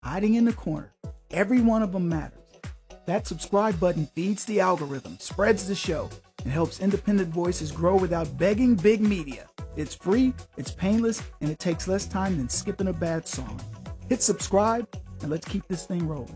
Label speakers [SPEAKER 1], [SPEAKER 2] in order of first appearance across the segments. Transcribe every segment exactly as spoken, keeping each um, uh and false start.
[SPEAKER 1] hiding in the corner. Every one of them matters. That subscribe button feeds the algorithm, spreads the show, and helps independent voices grow without begging big media. It's free, it's painless, and it takes less time than skipping a bad song. Hit subscribe, and let's keep this thing rolling.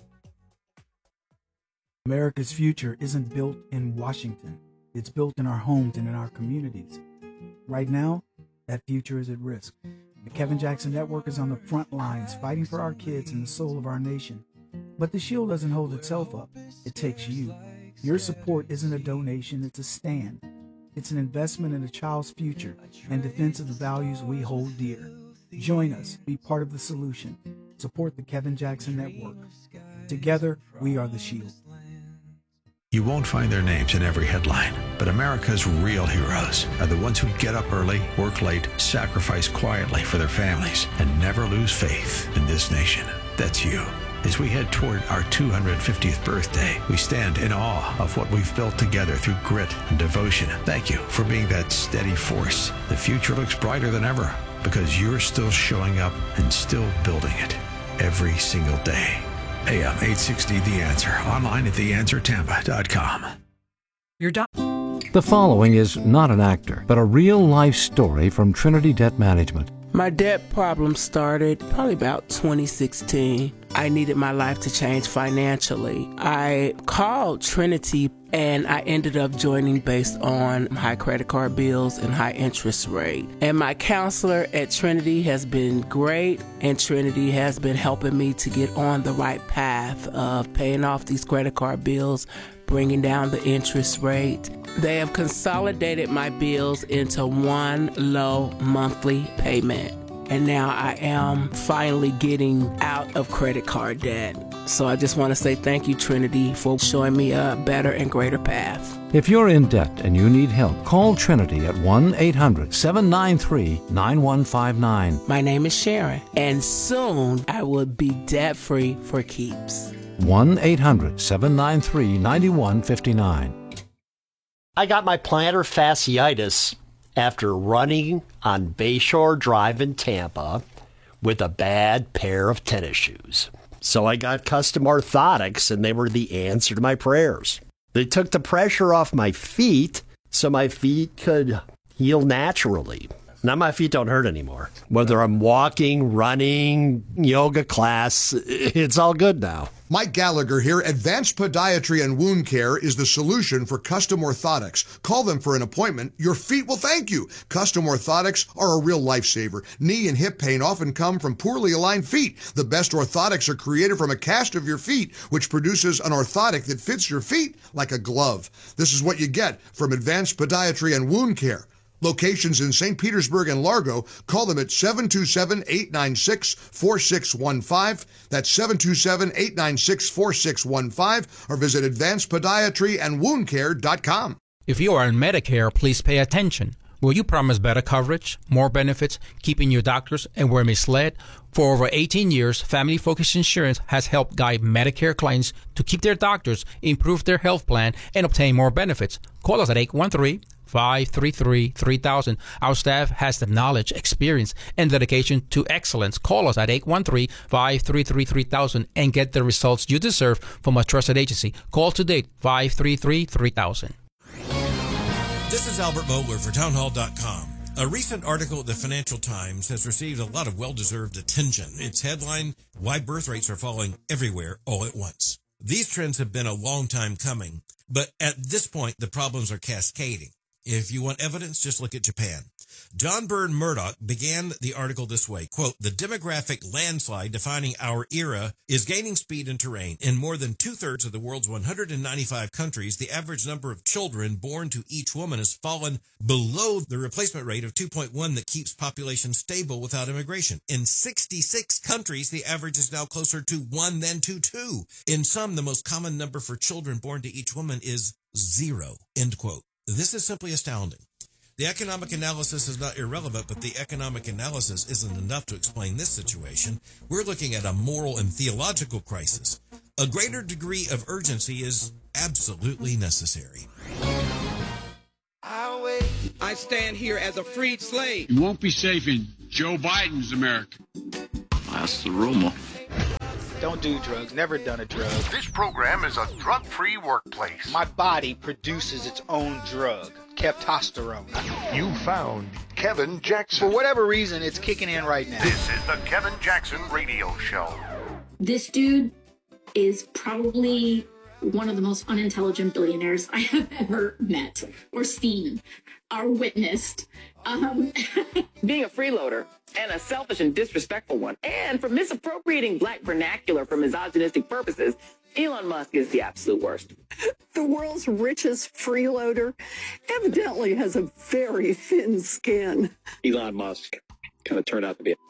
[SPEAKER 1] America's future isn't built in Washington. It's built in our homes and in our communities. Right now, that future is at risk. The Kevin Jackson Network is on the front lines fighting for our kids and the soul of our nation. But the shield doesn't hold itself up. It takes you. Your support isn't a donation, it's a stand. It's an investment in a child's future and defense of the values we hold dear. Join us. Be part of the solution. Support the Kevin Jackson Network. Together, we are the shield.
[SPEAKER 2] You won't find their names in every headline, but America's real heroes are the ones who get up early, work late, sacrifice quietly for their families, and never lose faith in this nation. That's you. As we head toward our two hundred fiftieth birthday, we stand in awe of what we've built together through grit and devotion. Thank you for being that steady force. The future looks brighter than ever because you're still showing up and still building it every single day. A M eight sixty The Answer. Online at the answer tampa dot com.
[SPEAKER 3] Your doc-
[SPEAKER 4] The following is not an actor, but a real-life story from Trinity Debt Management.
[SPEAKER 5] My debt problem started probably about twenty sixteen. I needed my life to change financially. I called Trinity and I ended up joining based on high credit card bills and high interest rate. And my counselor at Trinity has been great, and Trinity has been helping me to get on the right path of paying off these credit card bills, bringing down the interest rate. They have consolidated my bills into one low monthly payment. And now I am finally getting out of credit card debt. So I just want to say thank you, Trinity, for showing me a better and greater path.
[SPEAKER 4] If you're in debt and you need help, call Trinity at one eight hundred seven nine three nine one five nine.
[SPEAKER 5] My name is Sharon, and soon I will be debt-free for keeps.
[SPEAKER 4] one eight hundred seven nine three nine one five nine.
[SPEAKER 6] I got my plantar fasciitis after running on Bayshore Drive in Tampa with a bad pair of tennis shoes. So I got custom orthotics, and they were the answer to my prayers. They took the pressure off my feet so my feet could heal naturally. Now my feet don't hurt anymore. Whether I'm walking, running, yoga class, it's all good now.
[SPEAKER 7] Mike Gallagher here. Advanced Podiatry and Wound Care is the solution for custom orthotics. Call them for an appointment. Your feet will thank you. Custom orthotics are a real lifesaver. Knee and hip pain often come from poorly aligned feet. The best orthotics are created from a cast of your feet, which produces an orthotic that fits your feet like a glove. This is what you get from Advanced Podiatry and Wound Care. Locations in Saint Petersburg and Largo. Call them at seven two seven, eight nine six, four six one five. That's seven two seven, eight nine six, four six one five, or visit advanced podiatry and wound care dot com.
[SPEAKER 3] If you are on Medicare, please pay attention. Will you promise better coverage, more benefits, keeping your doctors, and were misled? For over eighteen years, Family Focus Insurance has helped guide Medicare clients to keep their doctors, improve their health plan, and obtain more benefits. Call us at eight one three, five three three, three thousand. Our staff has the knowledge, experience, and dedication to excellence. Call us at eight one three, five three three, three thousand and get the results you deserve from a trusted agency. Call today, five three three, three thousand.
[SPEAKER 8] This is Albert Mohler for townhall dot com. A recent article at the Financial Times has received a lot of well-deserved attention. Its headline, Why Birth Rates Are Falling Everywhere All at Once. These trends have been a long time coming, but at this point, the problems are cascading. If you want evidence, just look at Japan. John Byrne Murdoch began the article this way, quote, the demographic landslide defining our era is gaining speed and terrain. In more than two-thirds of the world's one hundred ninety-five countries, the average number of children born to each woman has fallen below the replacement rate of two point one that keeps population stable without immigration. In sixty-six countries, the average is now closer to one than to two. In some, the most common number for children born to each woman is zero, end quote. This is simply astounding. The economic analysis is not irrelevant, but the economic analysis isn't enough to explain this situation. We're looking at a moral and theological crisis. A greater degree of urgency is absolutely necessary.
[SPEAKER 9] I stand here as a freed slave.
[SPEAKER 10] You won't be safe in Joe Biden's America.
[SPEAKER 11] That's the rumor.
[SPEAKER 10] Don't do drugs. Never done a drug.
[SPEAKER 11] This program is a drug-free workplace.
[SPEAKER 10] My body produces its own drug, testosterone.
[SPEAKER 11] You found Kevin Jackson.
[SPEAKER 10] For whatever reason, it's kicking in right now.
[SPEAKER 11] This is the Kevin Jackson Radio Show.
[SPEAKER 12] This dude is probably one of the most unintelligent billionaires I have ever met or seen or witnessed. Um,
[SPEAKER 13] Being a freeloader and a selfish and disrespectful one, and for misappropriating black vernacular for misogynistic purposes, Elon Musk is the absolute worst.
[SPEAKER 14] The world's richest freeloader evidently has a very thin skin.
[SPEAKER 15] Elon Musk kind of turned out to be a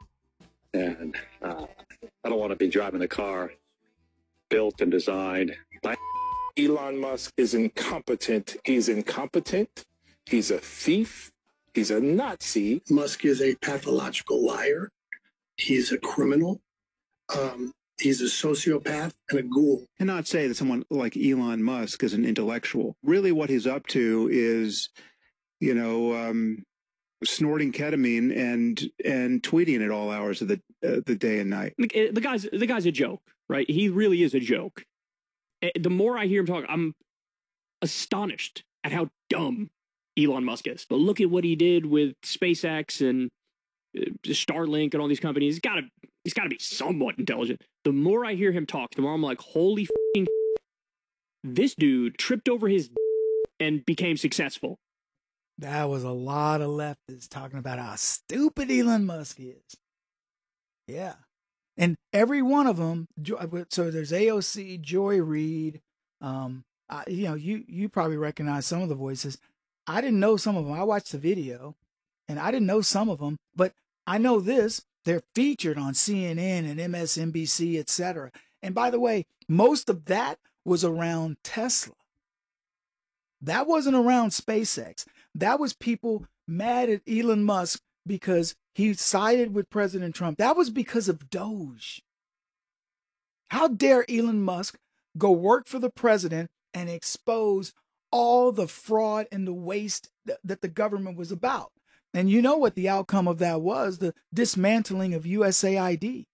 [SPEAKER 15] and uh, I don't want to be driving the car built and designed by
[SPEAKER 16] Elon Musk is incompetent. He's incompetent. He's a thief. He's a Nazi.
[SPEAKER 17] Musk is a pathological liar. He's a criminal. Um, he's a sociopath and a ghoul.
[SPEAKER 18] And not say that someone like Elon Musk is an intellectual. Really what he's up to is, you know, um, snorting ketamine and and tweeting at all hours of the uh, the day and night.
[SPEAKER 19] The guy's the guy's a joke, right? He really is a joke. The more I hear him talk, I'm astonished at how dumb Elon Musk is. But look at what he did with SpaceX and uh, Starlink and all these companies. He's got to he's got to be somewhat intelligent. The more I hear him talk, the more I'm like, holy f***ing this dude tripped over his and became successful.
[SPEAKER 1] That was a lot of leftists talking about how stupid Elon Musk is. Yeah. And every one of them, so there's A O C, Joy Reid, um, I, you know, you, you probably recognize some of the voices. I didn't know some of them. I watched the video and I didn't know some of them, but I know this, they're featured on C N N and M S N B C, et cetera. And by the way, most of that was around Tesla. That wasn't around SpaceX. That was people mad at Elon Musk because he sided with President Trump. That was because of Doge. How dare Elon Musk go work for the president and expose all the fraud and the waste th- that the government was about? And you know what the outcome of that was, the dismantling of U S A I D.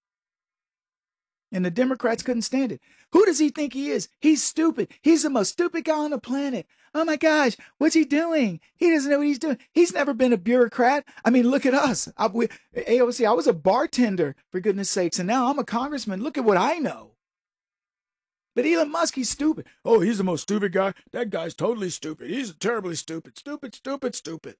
[SPEAKER 1] And the Democrats couldn't stand it. Who does he think he is? He's stupid. He's the most stupid guy on the planet. Oh my gosh, what's he doing? He doesn't know what he's doing. He's never been a bureaucrat. I mean, look at us. I, we, A O C, I was a bartender, for goodness sakes, and now I'm a congressman. Look at what I know. But Elon Musk, he's stupid. Oh, he's the most stupid guy. That guy's totally stupid. He's terribly stupid. Stupid, stupid, stupid.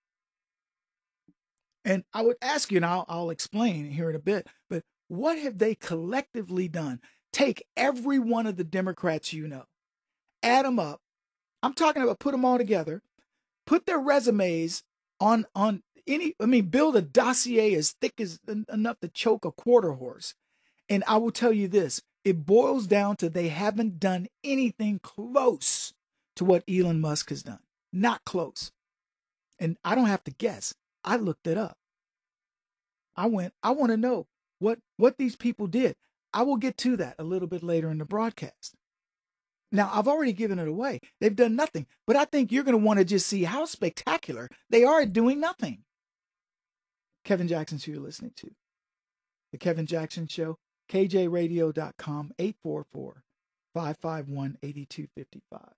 [SPEAKER 1] And I would ask you, and I'll, I'll explain here in a bit, but what have they collectively done? Take every one of the Democrats you know, add them up. I'm talking about put them all together, put their resumes on, on any, I mean, build a dossier as thick as enough to choke a quarter horse. And I will tell you this, it boils down to they haven't done anything close to what Elon Musk has done. Not close. And I don't have to guess. I looked it up. I went, I want to know what, what these people did. I will get to that a little bit later in the broadcast. Now, I've already given it away. They've done nothing, but I think you're going to want to just see how spectacular they are at doing nothing. Kevin Jackson's who you're listening to. The Kevin Jackson Show, K J radio dot com, eight four four, five five one, eight two five five.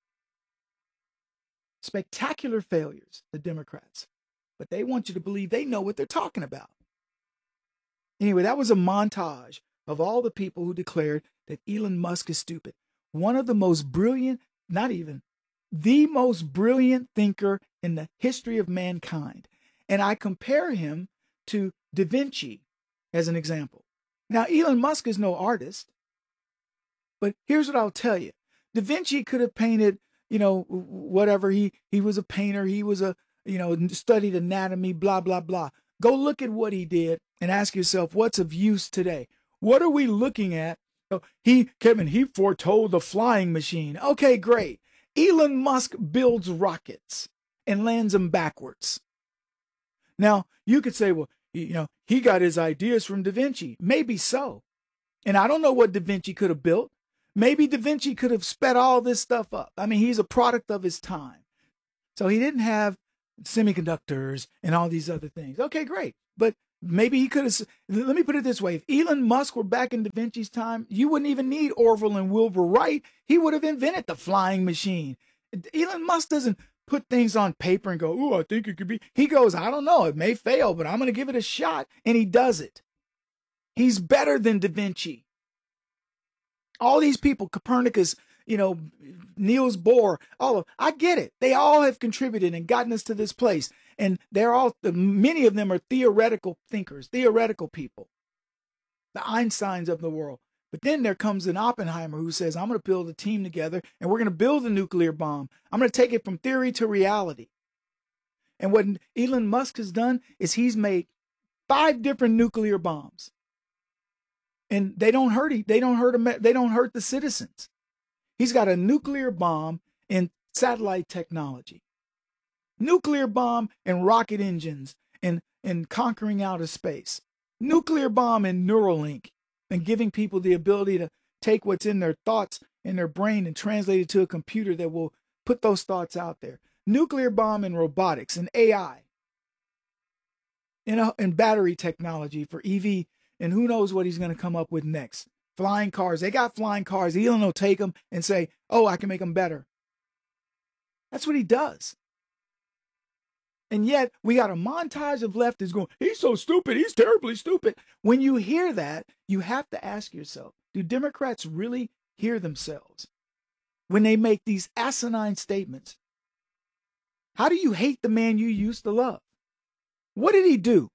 [SPEAKER 1] Spectacular failures, the Democrats. But they want you to believe they know what they're talking about. Anyway, that was a montage of all the people who declared that Elon Musk is stupid. One of the most brilliant, not even, the most brilliant thinker in the history of mankind. And I compare him to Da Vinci as an example. Now, Elon Musk is no artist, but here's what I'll tell you. Da Vinci could have painted, you know, whatever. He, he was a painter. He was a, you know, studied anatomy, blah, blah, blah. Go look at what he did and ask yourself, what's of use today? What are we looking at? Oh, he, Kevin, he foretold the flying machine. Okay, great. Elon Musk builds rockets and lands them backwards. Now, you could say, well, you know, he got his ideas from Da Vinci. Maybe so. And I don't know what Da Vinci could have built. Maybe Da Vinci could have sped all this stuff up. I mean, he's a product of his time. So he didn't have semiconductors and all these other things. Okay, great. But Maybe he could have, let me put it this way. If Elon Musk were back in Da Vinci's time, you wouldn't even need Orville and Wilbur Wright. He would have invented the flying machine. Elon Musk doesn't put things on paper and go, oh, I think it could be. He goes, I don't know, it may fail, but I'm going to give it a shot. And he does it. He's better than Da Vinci. All these people, Copernicus, you know, Niels Bohr, all of, I get it. They all have contributed and gotten us to this place. And they're all, many of them are theoretical thinkers, theoretical people, the Einsteins of the world. But then there comes an Oppenheimer who says, I'm going to build a team together and we're going to build a nuclear bomb. I'm going to take it from theory to reality. And what Elon Musk has done is he's made five different nuclear bombs. And they don't hurt, they don't hurt, they don't hurt the citizens. He's got a nuclear bomb in satellite technology, nuclear bomb and rocket engines and, and conquering outer space, nuclear bomb and Neuralink and giving people the ability to take what's in their thoughts in their brain and translate it to a computer that will put those thoughts out there. Nuclear bomb and robotics and A I and, uh, and battery technology for E V. And who knows what he's going to come up with next. Flying cars. They got flying cars. Elon will take them and say, oh, I can make them better. That's what he does. And yet we got a montage of leftists going, he's so stupid. He's terribly stupid. When you hear that, you have to ask yourself, do Democrats really hear themselves when they make these asinine statements? How do you hate the man you used to love? What did he do?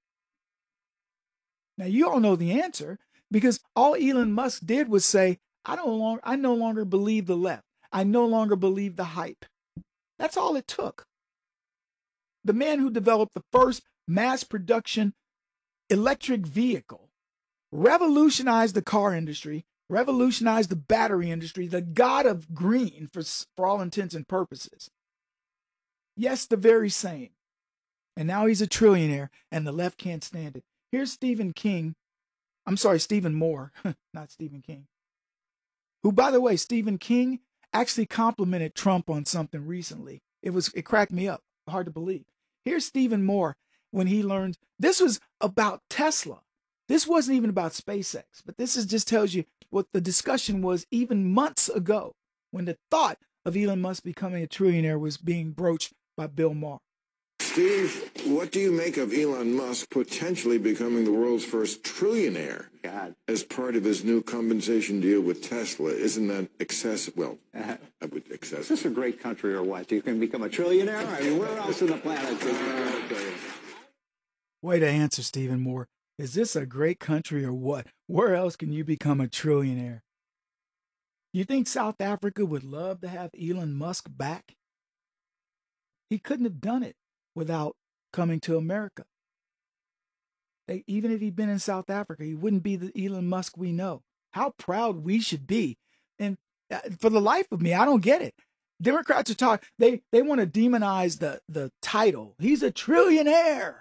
[SPEAKER 1] Now, you all know the answer because all Elon Musk did was say, I don't longer, I no longer believe the left. I no longer believe the hype. That's all it took. The man who developed the first mass production electric vehicle revolutionized the car industry, revolutionized the battery industry, the god of green for, for all intents and purposes. Yes, the very same. And now he's a trillionaire and the left can't stand it. Here's Stephen King. I'm sorry, Stephen Moore, not Stephen King. Who, by the way, Stephen King actually complimented Trump on something recently. It was, it cracked me up. Hard to believe. Here's Stephen Moore when he learned this was about Tesla. This wasn't even about SpaceX, but this is just tells you what the discussion was even months ago when the thought of Elon Musk becoming a trillionaire was being broached by Bill Maher.
[SPEAKER 20] Steve, what do you make of Elon Musk potentially becoming the world's first trillionaire God. as part of his new compensation deal with Tesla? Isn't that excessive? Well, uh, I would excessive.
[SPEAKER 21] Is this a great country or what? You can become a trillionaire? I mean, where else on the planet could you
[SPEAKER 1] Way to answer, Stephen Moore. Is this a great country or what? Where else can you become a trillionaire? You think South Africa would love to have Elon Musk back? He couldn't have done it without coming to America. They, even if he'd been in South Africa, he wouldn't be the Elon Musk we know. How proud we should be. And for the life of me, I don't get it. Democrats are talking, they, they want to demonize the, the title. He's a trillionaire.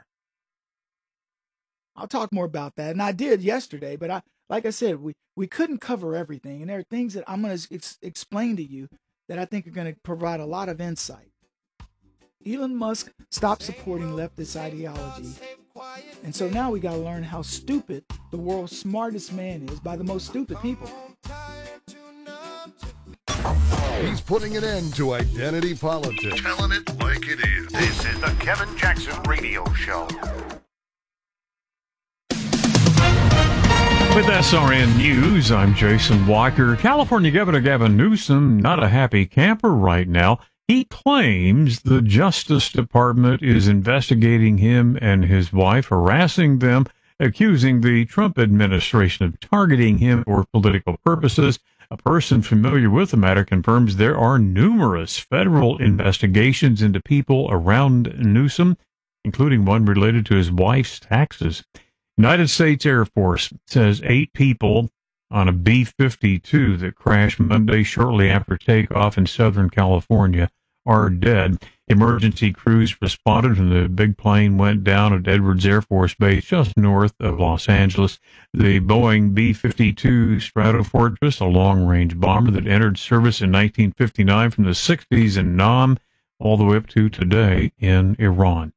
[SPEAKER 1] I'll talk more about that. And I did yesterday, but I, like I said, we, we couldn't cover everything. And there are things that I'm going to ex- explain to you that I think are going to provide a lot of insight. Elon Musk stopped supporting leftist ideology. And so now we got to learn how stupid the world's smartest man is by the most stupid people.
[SPEAKER 11] He's putting an end to identity politics. Telling it like it is. This is the Kevin Jackson Radio Show.
[SPEAKER 22] With S R N News, I'm Jason Walker. California Governor Gavin Newsom, not a happy camper right now. He claims the Justice Department is investigating him and his wife, harassing them, accusing the Trump administration of targeting him for political purposes. A person familiar with the matter confirms there are numerous federal investigations into people around Newsom, including one related to his wife's taxes. United States Air Force says eight people on a B fifty-two that crashed Monday shortly after takeoff in Southern California are dead. Emergency crews responded and the big plane went down at Edwards Air Force Base just north of Los Angeles. The Boeing B fifty-two Stratofortress, a long-range bomber that entered service in nineteen fifty-nine from the sixties in Nam all the way up to today in Iran.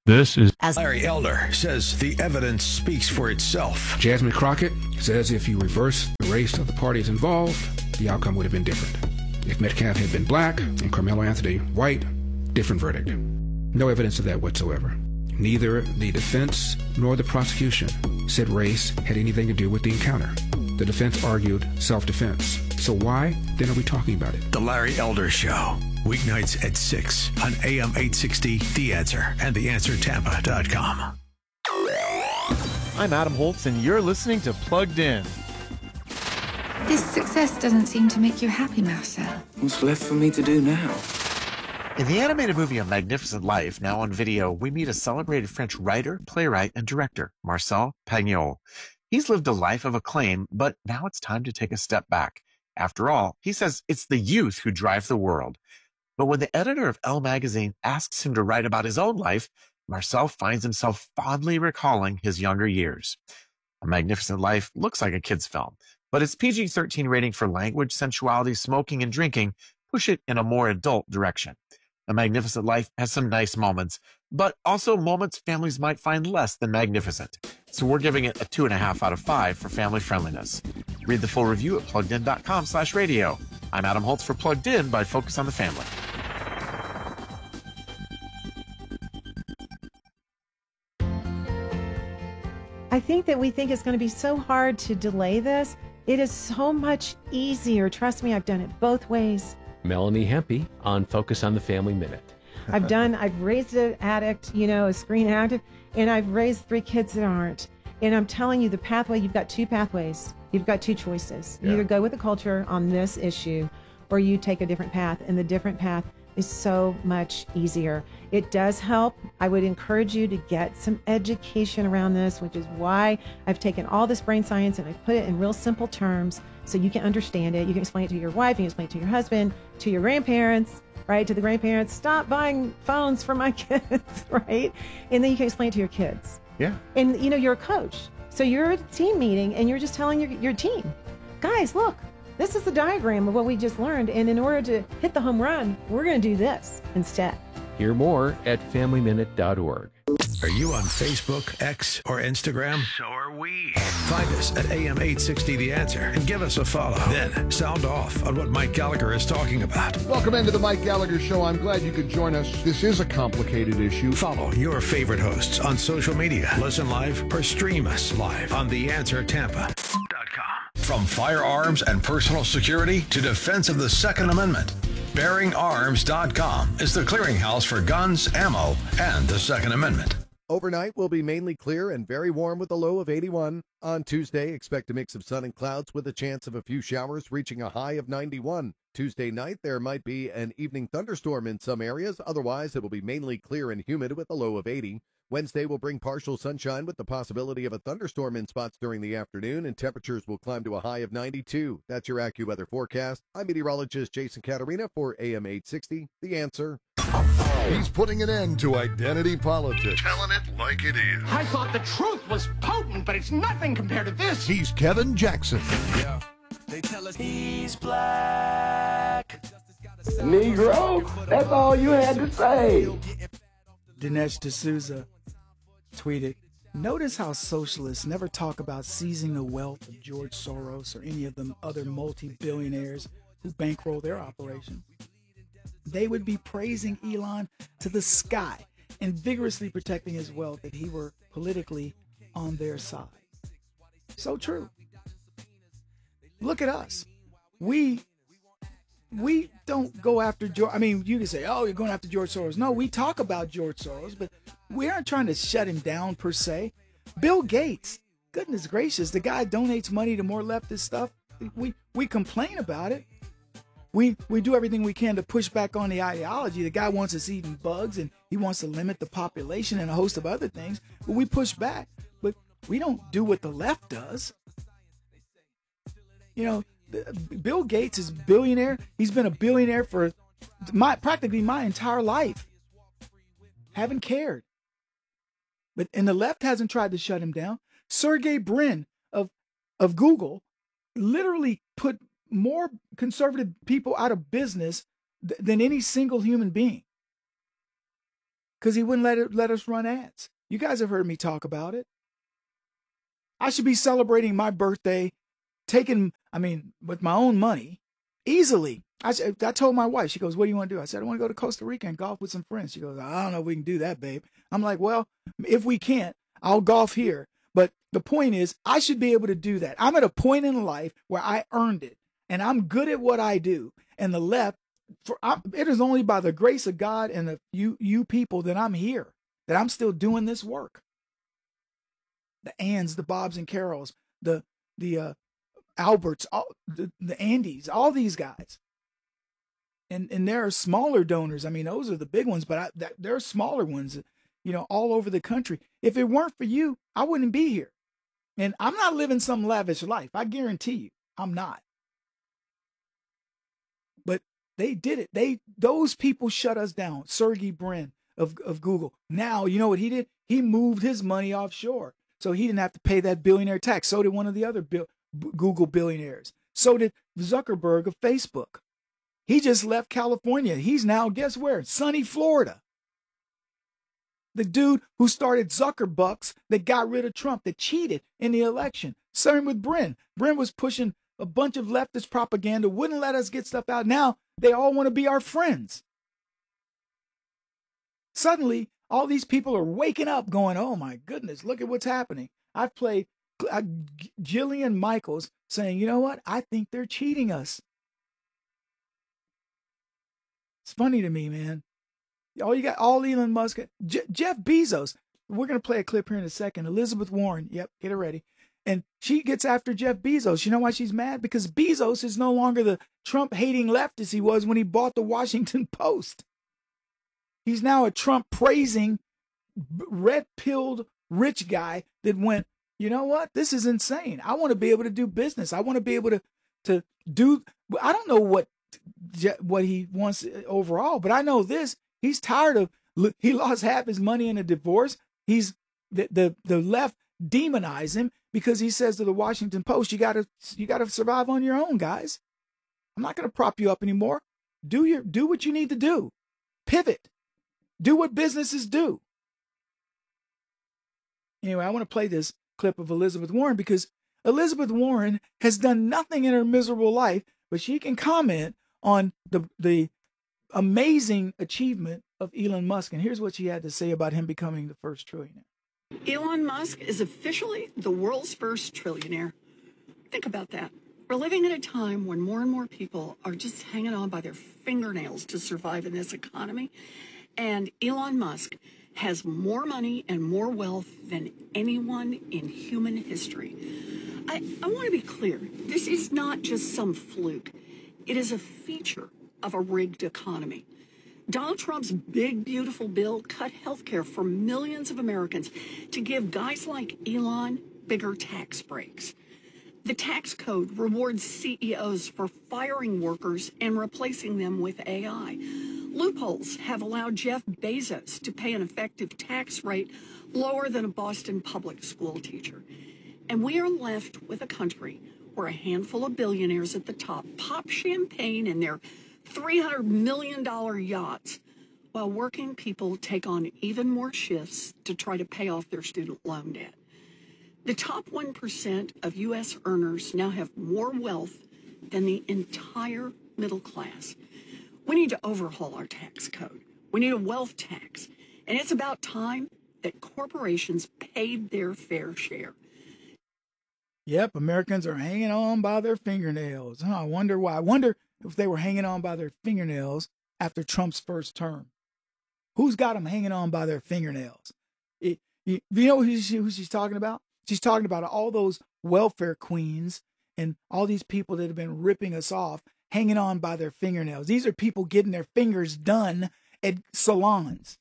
[SPEAKER 22] This is
[SPEAKER 2] As Larry Elder says the evidence speaks for itself.
[SPEAKER 5] Jasmine Crockett says if you reverse the race of the parties involved, the outcome would have been different. If Metcalf had been black and Carmelo Anthony white, different verdict. No evidence of that whatsoever. Neither the defense nor the prosecution said race had anything to do with the encounter. The defense argued self-defense. So why then are we talking about it?
[SPEAKER 2] The Larry Elder Show. Weeknights at six on A M eight sixty, The Answer, and the answer tampa dot com.
[SPEAKER 23] I'm Adam Holtz, and you're listening to Plugged In.
[SPEAKER 24] This success doesn't seem to make you happy, Marcel.
[SPEAKER 25] What's left for me to do now?
[SPEAKER 23] In the animated movie A Magnificent Life, now on video, we meet a celebrated French writer, playwright, and director, Marcel Pagnol. He's lived a life of acclaim, but now it's time to take a step back. After all, he says it's the youth who drive the world. But when the editor of Elle magazine asks him to write about his own life, Marcel finds himself fondly recalling his younger years. A Magnificent Life looks like a kid's film, but its P G thirteen rating for language, sensuality, smoking, and drinking push it in a more adult direction. A Magnificent Life has some nice moments, but also moments families might find less than magnificent. So we're giving it a two and a half out of five for family friendliness. Read the full review at pluggedin.com slash radio. I'm Adam Holtz for Plugged In by Focus on the Family.
[SPEAKER 26] I think that we think it's going to be so hard to delay this. It is so much easier. Trust me, I've done it both ways.
[SPEAKER 27] Melanie Hempy on Focus on the Family Minute.
[SPEAKER 26] I've done, I've raised an addict, you know, a screen addict, and I've raised three kids that aren't. And I'm telling you, the pathway, you've got two pathways. You've got two choices. You
[SPEAKER 27] Yeah.
[SPEAKER 26] either go with the culture on this issue, or you take a different path. And the different path is so much easier. It does help. I would encourage you to get some education around this, which is why I've taken all this brain science and I've put it in real simple terms so you can understand it. You can explain it to your wife, you can explain it to your husband, to your grandparents, right? To the grandparents, stop buying phones for my kids, right? And then you can explain it to your kids.
[SPEAKER 23] Yeah.
[SPEAKER 26] And you know, you're a coach. So you're at a team meeting and you're just telling your, your team, guys, look, this is the diagram of what we just learned. And in order to hit the home run, we're going to do this instead.
[SPEAKER 27] Hear more at family minute dot org.
[SPEAKER 2] Are you on Facebook, X, or Instagram? So are we. Find us at A M eight sixty The Answer and give us a follow. Then sound off on what Mike Gallagher is talking about.
[SPEAKER 7] Welcome into the Mike Gallagher Show. I'm glad you could join us. This is a complicated issue.
[SPEAKER 2] Follow your favorite hosts on social media. Listen live or stream us live on the answer tampa dot com. From firearms and personal security to defense of the Second Amendment, bearing arms dot com is the clearinghouse for guns, ammo, and the Second Amendment.
[SPEAKER 28] Overnight will be mainly clear and very warm with a low of eighty-one. On Tuesday, expect a mix of sun and clouds with a chance of a few showers reaching a high of ninety-one. Tuesday night, there might be an evening thunderstorm in some areas. Otherwise, it will be mainly clear and humid with a low of eighty. Wednesday will bring partial sunshine with the possibility of a thunderstorm in spots during the afternoon, and temperatures will climb to a high of ninety-two. That's your AccuWeather forecast. I'm meteorologist Jason Caterina for A M eight sixty, The Answer.
[SPEAKER 11] He's putting an end to identity politics. Telling it like it is.
[SPEAKER 29] I thought the truth was potent, but it's nothing compared to this.
[SPEAKER 11] He's Kevin Jackson.
[SPEAKER 29] Yeah.
[SPEAKER 30] They tell us he's black.
[SPEAKER 29] Negro, that's all you had to say.
[SPEAKER 1] Dinesh D'Souza tweeted, notice how socialists never talk about seizing the wealth of George Soros or any of them other multi-billionaires who bankroll their operation. They would be praising Elon to the sky and vigorously protecting his wealth if he were politically on their side. So true. Look at us. We we don't go after George. I mean, you can say, oh, you're going after George Soros. No, we talk about George Soros, but we aren't trying to shut him down per se. Bill Gates, goodness gracious, the guy donates money to more leftist stuff. We we complain about it. We we do everything we can to push back on the ideology. The guy wants us eating bugs and he wants to limit the population and a host of other things. But we push back. But we don't do what the left does. You know, Bill Gates is a billionaire. He's been a billionaire for my practically my entire life. Haven't cared. But and the left hasn't tried to shut him down. Sergey Brin of of Google literally put more conservative people out of business th- than any single human being. because he wouldn't let it let us run ads. You guys have heard me talk about it. I should be celebrating my birthday, taking, I mean, with my own money, easily. I, I told my wife, she goes, what do you want to do? I said, I want to go to Costa Rica and golf with some friends. She goes, I don't know if we can do that, babe. I'm like, well, if we can't, I'll golf here. But the point is, I should be able to do that. I'm at a point in life where I earned it, and I'm good at what I do. And the left, for I, it is only by the grace of God and the, you, you people that I'm here, that I'm still doing this work. The Anns, the Bobs and Carols, the the uh, Alberts, all, the, the Andys, all these guys. And and there are smaller donors. I mean, those are the big ones, but I, that, there are smaller ones, you know, all over the country. If it weren't for you, I wouldn't be here. And I'm not living some lavish life. I guarantee you, I'm not. But they did it. They those people shut us down. Sergey Brin of of Google. Now, you know what he did? He moved his money offshore. So he didn't have to pay that billionaire tax. So did one of the other bill, Google billionaires. So did Zuckerberg of Facebook. He just left California. He's now, guess where? Sunny Florida. The dude who started Zuckerbucks that got rid of Trump, that cheated in the election. Same with Brin. Brin was pushing a bunch of leftist propaganda, wouldn't let us get stuff out. Now they all want to be our friends. Suddenly, all these people are waking up going, oh my goodness, look at what's happening. I've played uh, Jillian Michaels saying, you know what? I think they're cheating us. It's funny to me, man. Oh, you got all Elon Musk. Je- Jeff Bezos. We're going to play a clip here in a second. Elizabeth Warren. Yep, get it ready. And she gets after Jeff Bezos. You know why she's mad? Because Bezos is no longer the Trump-hating leftist he was when he bought the Washington Post. He's now a Trump-praising, red-pilled rich guy that went, you know what? This is insane. I want to be able to do business. I want to be able to, to do, I don't know what, what he wants overall, but I know this. He's tired of, he lost half his money in a divorce. He's, the, the, the left demonize him because he says to the Washington Post, you gotta, you gotta survive on your own, guys. I'm not going to prop you up anymore. Do your, do what you need to do. Pivot. Do what businesses do. Anyway, I want to play this clip of Elizabeth Warren because Elizabeth Warren has done nothing in her miserable life, but she can comment on the, the amazing achievement of Elon Musk. And here's what she had to say about him becoming the first trillionaire.
[SPEAKER 3] Elon Musk is officially the world's first trillionaire. Think about that. We're living in a time when more and more people are just hanging on by their fingernails to survive in this economy. And Elon Musk has more money and more wealth than anyone in human history. I, I want to be clear. This is not just some fluke. It is a feature of a rigged economy. Donald Trump's big, beautiful bill cut health care for millions of Americans to give guys like Elon bigger tax breaks. The tax code rewards C E Os for firing workers and replacing them with A I. Loopholes have allowed Jeff Bezos to pay an effective tax rate lower than a Boston public school teacher. And we are left with a country where a handful of billionaires at the top pop champagne in their three hundred million dollars yachts while working people take on even more shifts to try to pay off their student loan debt. The top one percent of U S earners now have more wealth than the entire middle class. We need to overhaul our tax code. We need a wealth tax. And it's about time that corporations paid their fair share.
[SPEAKER 1] Yep, Americans are hanging on by their fingernails. Huh, I wonder why. I wonder if they were hanging on by their fingernails after Trump's first term. Who's got them hanging on by their fingernails? It, you, you know who, she, who she's talking about? She's talking about all those welfare queens and all these people that have been ripping us off, hanging on by their fingernails. These are people getting their fingers done at salons.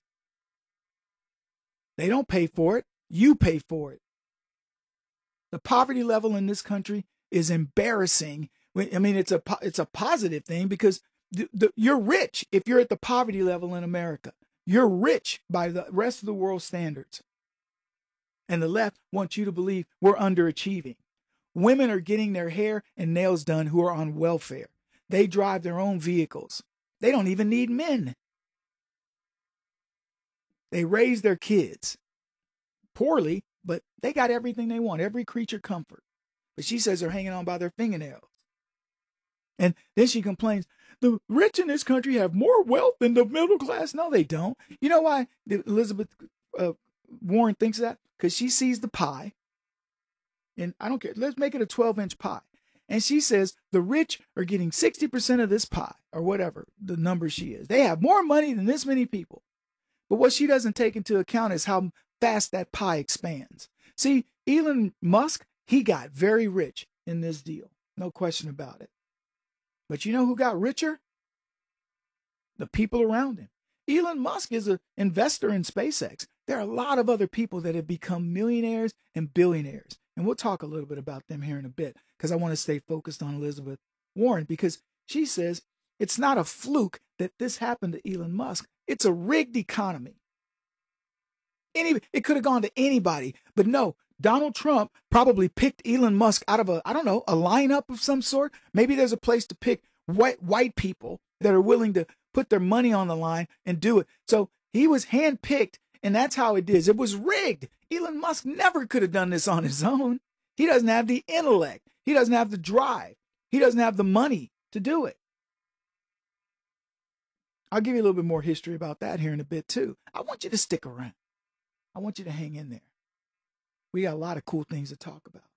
[SPEAKER 1] They don't pay for it. You pay for it. The poverty level in this country is embarrassing. I mean, it's a it's a positive thing because the, the, you're rich if you're at the poverty level in America. You're rich by the rest of the world's standards. And the left wants you to believe we're underachieving. Women are getting their hair and nails done who are on welfare. They drive their own vehicles. They don't even need men. They raise their kids poorly, but they got everything they want, every creature comfort. But she says they're hanging on by their fingernails. And then she complains, the rich in this country have more wealth than the middle class. No, they don't. You know why Elizabeth uh, Warren thinks that? Because she sees the pie. And I don't care. Let's make it a twelve-inch pie. And she says the rich are getting sixty percent of this pie, or whatever the number she is. They have more money than this many people. But what she doesn't take into account is how fast that pie expands. See, Elon Musk, he got very rich in this deal. No question about it. But you know who got richer? The people around him. Elon Musk is an investor in SpaceX. There are a lot of other people that have become millionaires and billionaires. And we'll talk a little bit about them here in a bit, because I want to stay focused on Elizabeth Warren, because she says it's not a fluke that this happened to Elon Musk. It's a rigged economy. Any, it could have gone to anybody, but no, Donald Trump probably picked Elon Musk out of a, I don't know, a lineup of some sort. Maybe there's a place to pick white, white people that are willing to put their money on the line and do it. So he was handpicked, and that's how it is. It was rigged. Elon Musk never could have done this on his own. He doesn't have the intellect. He doesn't have the drive. He doesn't have the money to do it. I'll give you a little bit more history about that here in a bit too. I want you to stick around. I want you to hang in there. We got a lot of cool things to talk about.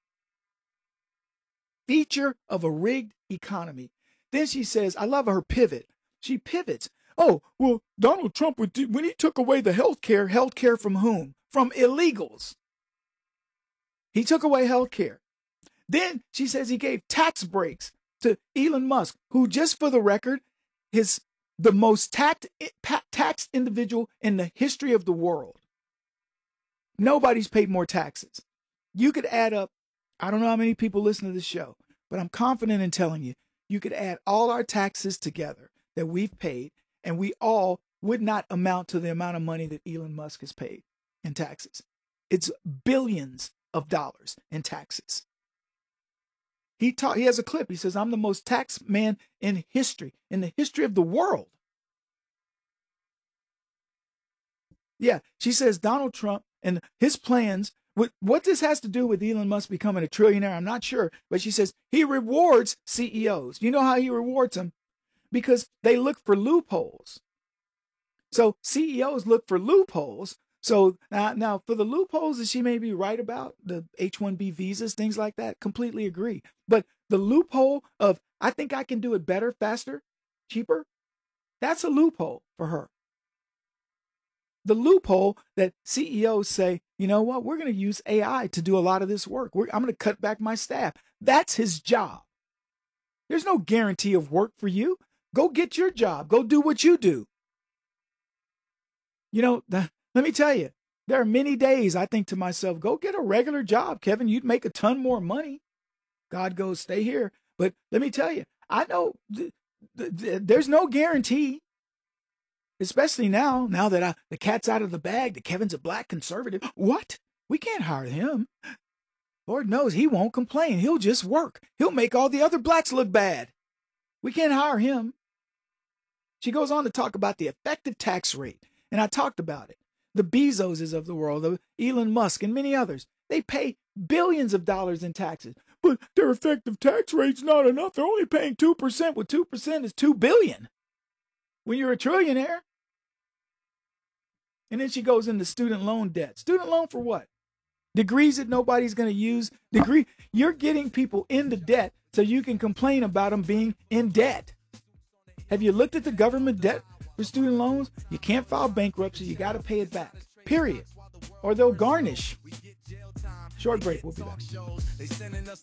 [SPEAKER 1] Feature of a rigged economy. Then she says, I love her pivot. She pivots. Oh, well, Donald Trump, would do, when he took away the health care, health care from whom? From illegals. He took away health care. Then she says he gave tax breaks to Elon Musk, who, just for the record, is the most taxed, taxed individual in the history of the world. Nobody's paid more taxes. You could add up, I don't know how many people listen to this show, but I'm confident in telling you, you could add all our taxes together that we've paid, and we all would not amount to the amount of money that Elon Musk has paid in taxes. It's billions of dollars in taxes. He taught, he has a clip. He says, I'm the most taxed man in history, in the history of the world. Yeah, she says Donald Trump and his plans, what, what this has to do with Elon Musk becoming a trillionaire, I'm not sure. But she says he rewards C E Os. You know how he rewards them? Because they look for loopholes. So C E Os look for loopholes. So now, now for the loopholes that she may be right about, the H one B visas, things like that, completely agree. But the loophole of, I think I can do it better, faster, cheaper, that's a loophole for her. The loophole that C E Os say, you know what, we're going to use A I to do a lot of this work. We're, I'm going to cut back my staff. That's his job. There's no guarantee of work for you. Go get your job. Go do what you do. You know, the, let me tell you, there are many days I think to myself, go get a regular job, Kevin. You'd make a ton more money. God goes, stay here. But let me tell you, I know th- th- th- there's no guarantee. Especially now, now that I, the cat's out of the bag, that Kevin's a black conservative. What? We can't hire him. Lord knows he won't complain. He'll just work. He'll make all the other blacks look bad. We can't hire him. She goes on to talk about the effective tax rate. And I talked about it. The Bezoses of the world, the Elon Musk and many others, they pay billions of dollars in taxes. But their effective tax rate's not enough. They're only paying two percent. Well, two percent is two billion dollars. When you're a trillionaire. And then she goes into student loan debt. Student loan for what? Degrees that nobody's going to use. Degree. You're getting people into debt so you can complain about them being in debt. Have you looked at the government debt for student loans? You can't file bankruptcy. You got to pay it back. Period. Or they'll garnish. Short break. We'll be back.
[SPEAKER 11] This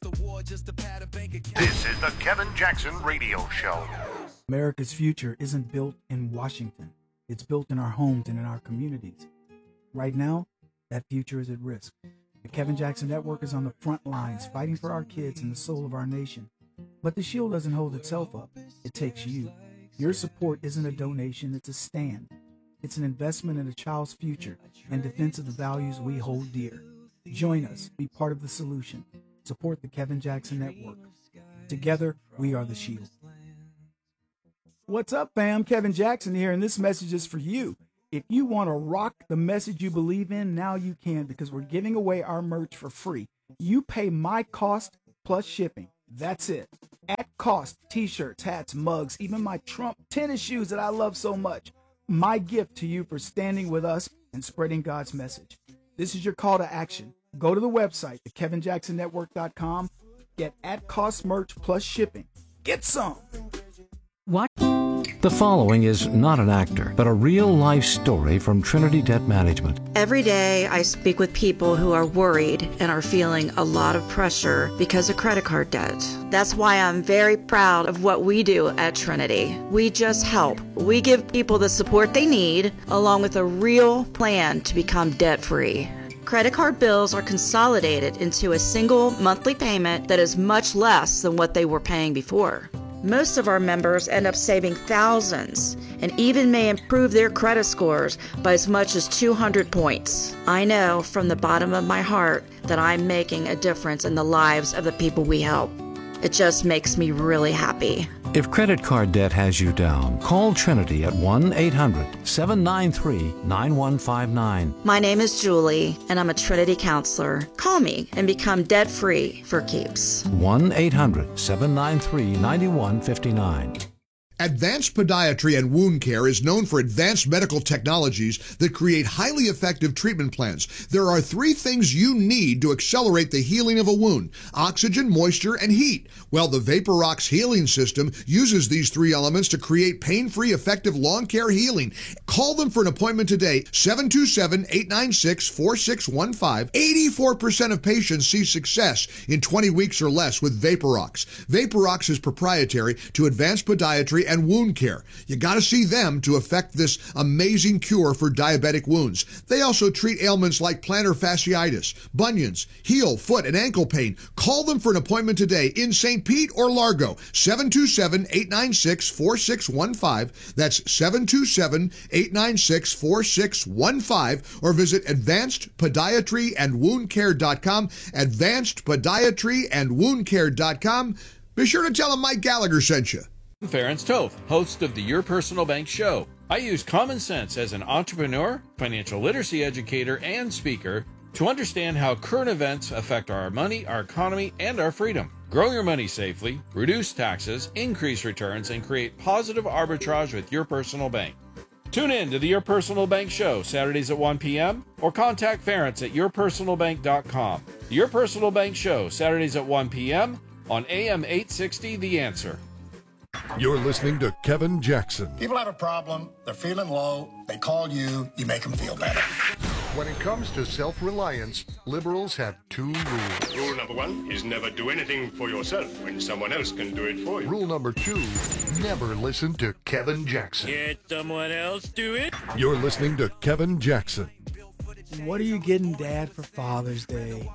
[SPEAKER 11] is the Kevin Jackson Radio Show.
[SPEAKER 1] America's future isn't built in Washington. It's built in our homes and in our communities. Right now, that future is at risk. The Kevin Jackson Network is on the front lines fighting for our kids and the soul of our nation. But the shield doesn't hold itself up. It takes you. Your support isn't a donation, it's a stand. It's an investment in a child's future and defense of the values we hold dear. Join us. Be part of the solution. Support the Kevin Jackson Network. Together, we are the shield. What's up, fam? Kevin Jackson here, and this message is for you. If you want to rock the message you believe in, now you can, because we're giving away our merch for free. You pay my cost plus shipping. That's it. At cost, t-shirts, hats, mugs, even my Trump tennis shoes that I love so much. My gift to you for standing with us and spreading God's message. This is your call to action. Go to the website, the kevin jackson network dot com. Get at cost merch plus shipping. Get some.
[SPEAKER 4] What? The following is not an actor, but a real-life story from Trinity Debt Management.
[SPEAKER 6] Every day I speak with people who are worried and are feeling a lot of pressure because of credit card debt. That's why I'm very proud of what we do at Trinity. We just help. We give people the support they need, along with a real plan to become debt-free. Credit card bills are consolidated into a single monthly payment that is much less than what they were paying before. Most of our members end up saving thousands and even may improve their credit scores by as much as two hundred points. I know from the bottom of my heart that I'm making a difference in the lives of the people we help. It just makes me really happy.
[SPEAKER 4] If credit card debt has you down, call Trinity at one eight hundred seven nine three nine one five nine.
[SPEAKER 6] My name is Julie, and I'm a Trinity counselor. Call me and become debt-free for keeps.
[SPEAKER 4] one eight hundred seven nine three nine one five nine.
[SPEAKER 7] Advanced Podiatry and Wound Care is known for advanced medical technologies that create highly effective treatment plans. There are three things you need to accelerate the healing of a wound: oxygen, moisture, and heat. Well, the VaporRox healing system uses these three elements to create pain-free, effective lawn care healing. Call them for an appointment today, seven two seven, eight nine six, four six one five. eighty-four percent of patients see success in twenty weeks or less with VaporRox. VaporRox is proprietary to Advanced Podiatry and Wound Care. You got to see them to effect this amazing cure for diabetic wounds. They also treat ailments like plantar fasciitis, bunions, heel, foot, and ankle pain. Call them for an appointment today in Saint Pete or Largo, seven two seven, eight nine six, four six one five. That's seven two seven, eight nine six, four six one five, or visit advanced podiatry and wound care dot com, advanced podiatry and wound care dot com. Be sure to tell them Mike Gallagher sent you.
[SPEAKER 8] I'm Ferenc Toth, host of the Your Personal Bank Show. I use common sense as an entrepreneur, financial literacy educator, and speaker to understand how current events affect our money, our economy, and our freedom. Grow your money safely, reduce taxes, increase returns, and create positive arbitrage with your personal bank. Tune in to the Your Personal Bank Show Saturdays at one p.m. or contact Ferenc at your personal bank dot com. The Your Personal Bank Show Saturdays at one p.m. on A M eight sixty The Answer.
[SPEAKER 11] You're listening to Kevin Jackson.
[SPEAKER 9] People have a problem, they're feeling low, they call you, you make them feel better.
[SPEAKER 11] When it comes to self-reliance, liberals have two rules.
[SPEAKER 10] Rule number one is never do anything for yourself when someone else can do it for you.
[SPEAKER 11] Rule number two, never listen to Kevin Jackson.
[SPEAKER 10] Let someone else do it.
[SPEAKER 11] You're listening to Kevin Jackson.
[SPEAKER 1] What are you getting, Dad, for Father's Day?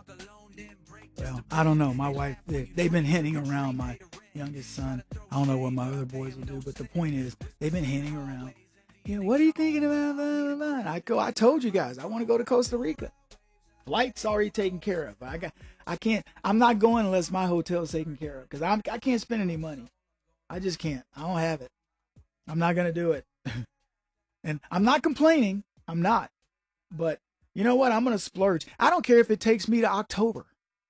[SPEAKER 1] Well, I don't know. My wife, they, they've been hinting around my youngest son. I don't know what my other boys will do, but the point is, they've been hinting around. You know, what are you thinking about? Blah, blah, blah. I go. I told you guys, I want to go to Costa Rica. Flight's already taken care of. I got. I can't. I'm not going unless my hotel's taken care of, because I'm. I can't spend any money. I just can't. I don't have it. I'm not gonna do it. And I'm not complaining. I'm not. But you know what? I'm gonna splurge. I don't care if it takes me to October.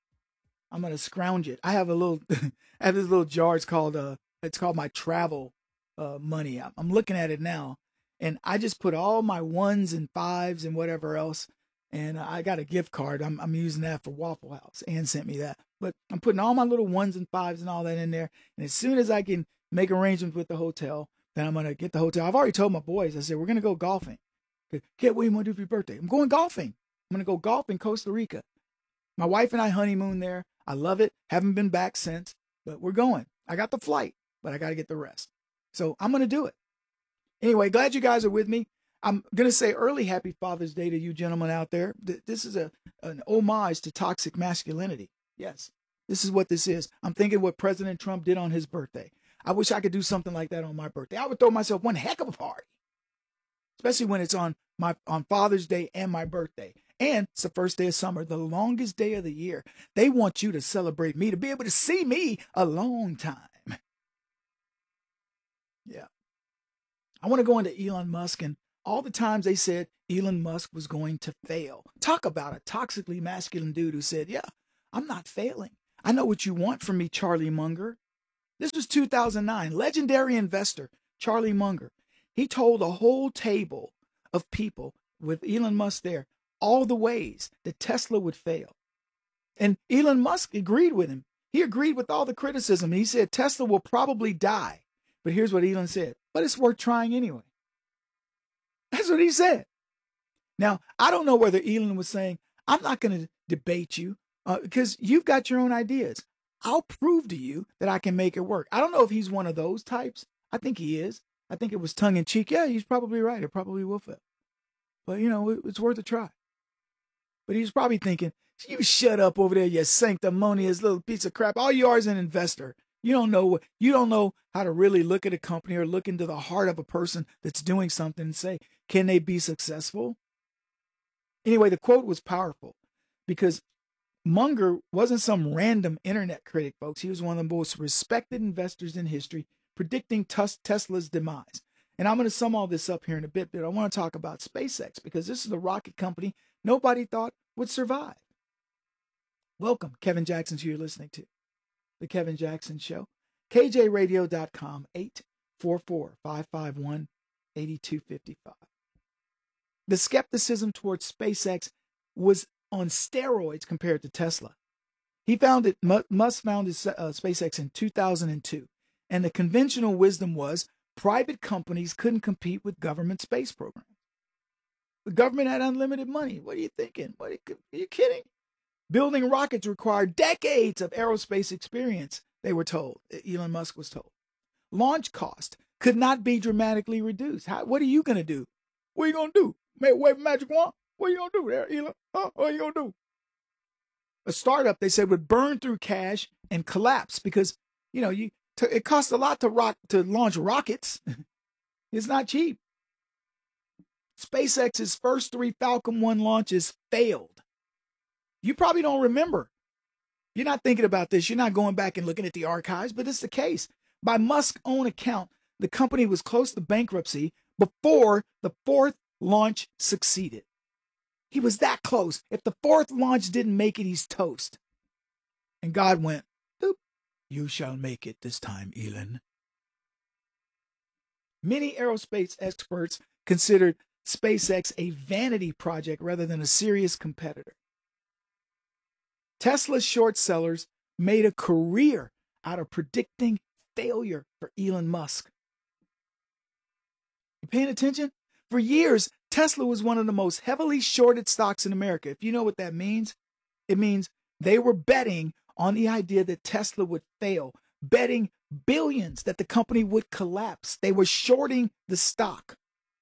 [SPEAKER 1] I'm gonna scrounge it. I have a little, I have this little jar. It's called uh, it's called my travel uh money. I'm, I'm looking at it now, and I just put all my ones and fives and whatever else. And I got a gift card. I'm I'm using that for Waffle House. Ann sent me that. But I'm putting all my little ones and fives and all that in there. And as soon as I can make arrangements with the hotel, then I'm gonna get the hotel. I've already told my boys. I said we're gonna go golfing. Kid, what do you want to do for your birthday? I'm going golfing. I'm gonna go golf in Costa Rica. My wife and I honeymoon there. I love it. Haven't been back since, but we're going. I got the flight, but I got to get the rest. So I'm going to do it. Anyway, glad you guys are with me. I'm going to say early happy Father's Day to you gentlemen out there. This is a an homage to toxic masculinity. Yes, this is what this is. I'm thinking what President Trump did on his birthday. I wish I could do something like that on my birthday. I would throw myself one heck of a party, especially when it's on my on Father's Day and my birthday. And it's the first day of summer, the longest day of the year. They want you to celebrate me, to be able to see me a long time. Yeah. I want to go into Elon Musk, and all the times they said Elon Musk was going to fail. Talk about a toxically masculine dude who said, yeah, I'm not failing. I know what you want from me, Charlie Munger. This was two thousand nine. Legendary investor, Charlie Munger. He told a whole table of people with Elon Musk there all the ways that Tesla would fail. And Elon Musk agreed with him. He agreed with all the criticism. He said Tesla will probably die. But here's what Elon said. But it's worth trying anyway. That's what he said. Now, I don't know whether Elon was saying, I'm not going to debate you uh, because you've got your own ideas. I'll prove to you that I can make it work. I don't know if he's one of those types. I think he is. I think it was tongue in cheek. Yeah, he's probably right. It probably will fail. But, you know, it, it's worth a try. But he's probably thinking, you shut up over there, you sanctimonious little piece of crap. All you are is an investor. You don't know what you don't know how to really look at a company or look into the heart of a person that's doing something and say, can they be successful? Anyway, the quote was powerful because Munger wasn't some random internet critic, folks. He was one of the most respected investors in history, predicting Tesla's demise. And I'm going to sum all this up here in a bit, but I want to talk about SpaceX because this is the rocket company nobody thought would survive. Welcome, Kevin Jackson, who you're listening to. The Kevin Jackson Show. K J radio dot com, eight four four, five five one, eight two five five. The skepticism towards SpaceX was on steroids compared to Tesla. He founded, Musk founded uh, SpaceX in two thousand two, and the conventional wisdom was private companies couldn't compete with government space programs. The government had unlimited money. What are you thinking? What are you, are you kidding? Building rockets required decades of aerospace experience, they were told. Elon Musk was told. Launch cost could not be dramatically reduced. How, what are you going to do? What are you going to do? Make wave a magic wand? What are you going to do there, Elon? Huh? What are you going to do? A startup, they said, would burn through cash and collapse because, you know, you to, it costs a lot to rock to launch rockets. It's not cheap. SpaceX's first three Falcon one launches failed. You probably don't remember. You're not thinking about this. You're not going back and looking at the archives, but it's the case. By Musk's own account, the company was close to bankruptcy before the fourth launch succeeded. He was that close. If the fourth launch didn't make it, he's toast. And God went, Oop, you shall make it this time, Elon. Many aerospace experts considered SpaceX a vanity project rather than a serious competitor. Tesla's short sellers made a career out of predicting failure for Elon Musk. You paying attention? For years, Tesla was one of the most heavily shorted stocks in America. If you know what that means, it means they were betting on the idea that Tesla would fail, betting billions that the company would collapse. They were shorting the stock.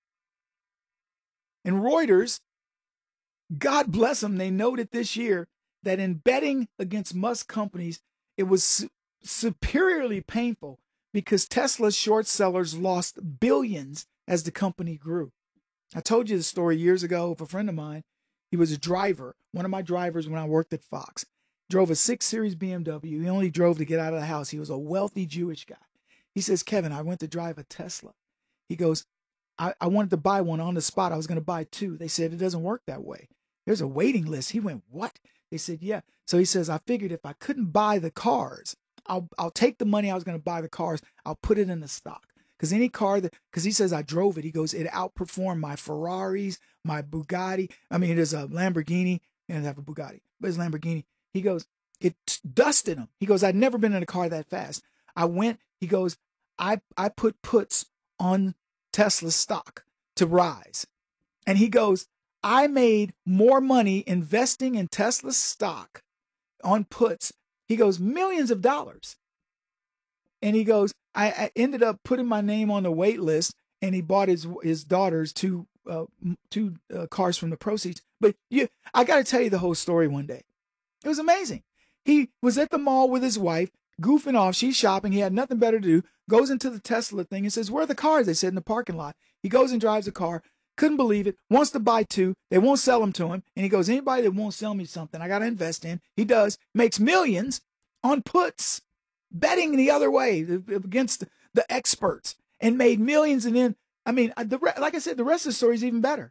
[SPEAKER 1] And Reuters, God bless them, they noted this year that in betting against Musk companies, it was su- superiorly painful because Tesla's short sellers lost billions as the company grew. I told you the story years ago of a friend of mine. He was a driver, one of my drivers when I worked at Fox. Drove a six series B M W. He only drove to get out of the house. He was a wealthy Jewish guy. He says, Kevin, I went to drive a Tesla. He goes, I, I wanted to buy one on the spot. I was going to buy two. They said, it doesn't work that way. There's a waiting list. He went, what? They said, yeah. So he says, I figured if I couldn't buy the cars, I'll I'll take the money I was going to buy the cars. I'll put it in the stock. Because any car that, because he says I drove it. He goes, it outperformed my Ferraris, my Bugatti. I mean, it is a Lamborghini. He doesn't have a Bugatti, but it's Lamborghini. He goes, it dusted him. He goes, I'd never been in a car that fast. I went, he goes, I, I put puts on Tesla stock to rise. And he goes, I made more money investing in Tesla stock on puts. He goes, millions of dollars. And he goes, I, I ended up putting my name on the wait list, and he bought his his daughters two uh, two uh, cars from the proceeds. But you, I got to tell you the whole story one day. It was amazing. He was at the mall with his wife, goofing off. She's shopping. He had nothing better to do. Goes into the Tesla thing and says, where are the cars? They said in the parking lot. He goes and drives a car. Couldn't believe it. Wants to buy two. They won't sell them to him. And he goes, anybody that won't sell me something, I got to invest in. He does. Makes millions on puts, betting the other way against the experts, and made millions. And then I mean, the like I said, the rest of the story is even better.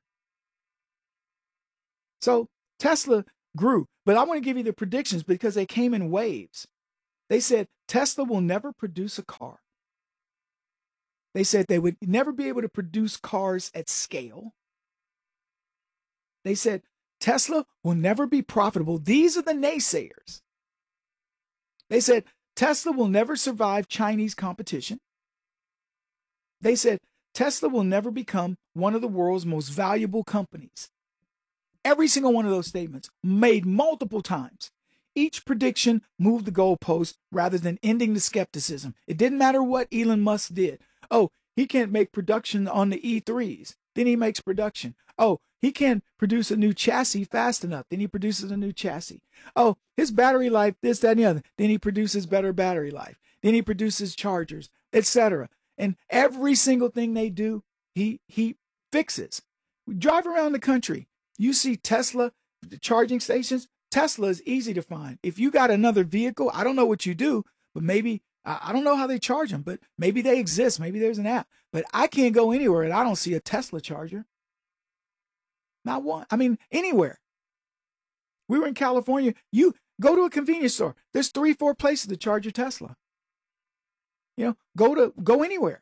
[SPEAKER 1] So Tesla grew, but I want to give you the predictions because they came in waves. They said Tesla will never produce a car. They said they would never be able to produce cars at scale. They said Tesla will never be profitable. These are the naysayers. They said Tesla will never survive Chinese competition. They said Tesla will never become one of the world's most valuable companies. Every single one of those statements made multiple times. Each prediction moved the goalpost rather than ending the skepticism. It didn't matter what Elon Musk did. Oh, he can't make production on the E threes. Then he makes production. Oh, he can't produce a new chassis fast enough. Then he produces a new chassis. Oh, his battery life, this, that, and the other. Then he produces better battery life. Then he produces chargers, et cetera. And every single thing they do, he he fixes. We drive around the country. You see Tesla charging stations. Tesla is easy to find. If you got another vehicle, I don't know what you do, but maybe, I don't know how they charge them, but maybe they exist. Maybe there's an app. But I can't go anywhere and I don't see a Tesla charger. Not one. I mean, anywhere. We were in California. You go to a convenience store. There's three, four places to charge your Tesla. You know, go to go anywhere.